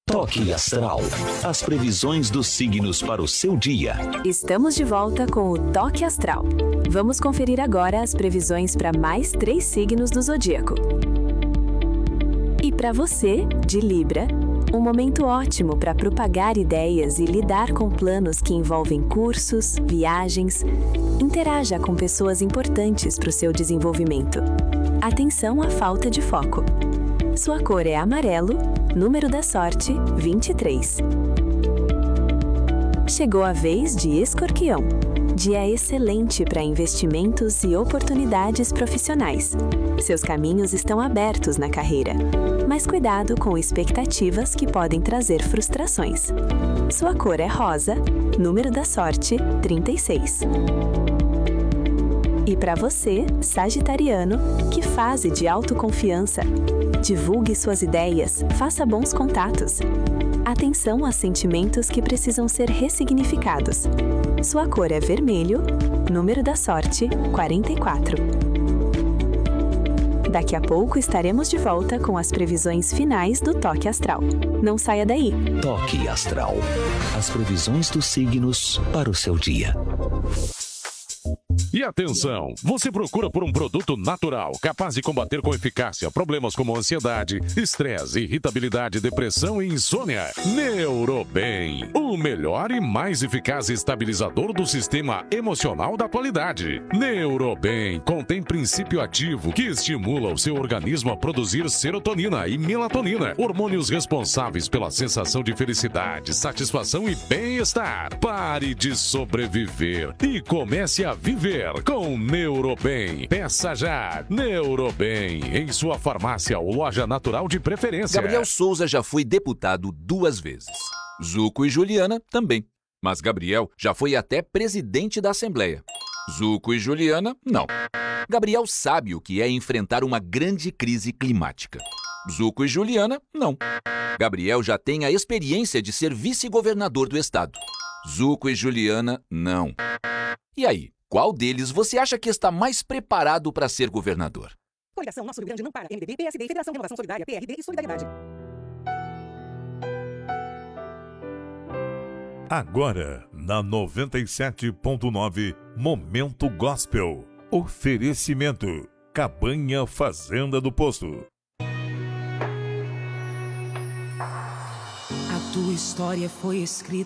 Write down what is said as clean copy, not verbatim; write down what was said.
Toque Astral. As previsões dos signos para o seu dia. Estamos de volta com o Toque Astral. Vamos conferir agora as previsões para mais 3 signos do zodíaco. E para você, de Libra, um momento ótimo para propagar ideias e lidar com planos que envolvem cursos, viagens. Interaja com pessoas importantes para o seu desenvolvimento. Atenção à falta de foco. Sua cor é amarelo, número da sorte 23. Chegou a vez de Escorpião. Dia excelente para investimentos e oportunidades profissionais. Seus caminhos estão abertos na carreira, mas cuidado com expectativas que podem trazer frustrações. Sua cor é rosa, número da sorte 36. E para você, sagitariano, que fase de autoconfiança. Divulgue suas ideias, faça bons contatos. Atenção a sentimentos que precisam ser ressignificados. Sua cor é vermelho, número da sorte 44. Daqui a pouco estaremos de volta com as previsões finais do Toque Astral. Não saia daí! Toque Astral. As previsões dos signos para o seu dia. E atenção, você procura por um produto natural, capaz de combater com eficácia problemas como ansiedade, estresse, irritabilidade, depressão e insônia? Neurobem, o melhor e mais eficaz estabilizador do sistema emocional da atualidade. Neurobem contém princípio ativo que estimula o seu organismo a produzir serotonina e melatonina, hormônios responsáveis pela sensação de felicidade, satisfação e bem-estar. Pare de sobreviver e comece a viver com Neurobem. Peça já Neurobem em sua farmácia ou loja natural de preferência. Gabriel Souza já foi deputado 2 vezes. Zuco e Juliana também. Mas Gabriel já foi até presidente da Assembleia. Zuco e Juliana, não. Gabriel sabe o que é enfrentar uma grande crise climática. Zuco e Juliana, não. Gabriel já tem a experiência de ser vice-governador do estado. Zuco e Juliana, não. E aí? Qual deles você acha que está mais preparado para ser governador? Coligação Nosso Rio Grande não para. MDB, PSD, Federação Renovação Solidária, PRB e Solidariedade. Agora, na 97.9, Momento Gospel. Oferecimento. Cabanha Fazenda do Posto. A tua história foi escrita